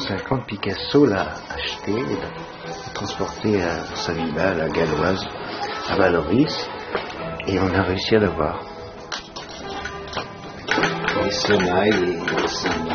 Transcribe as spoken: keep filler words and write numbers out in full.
cinquante, Picasso l'a acheté et l'a transporté à sa villa, la Galloise, à Valoris, et on a réussi à l'avoir. Et cela est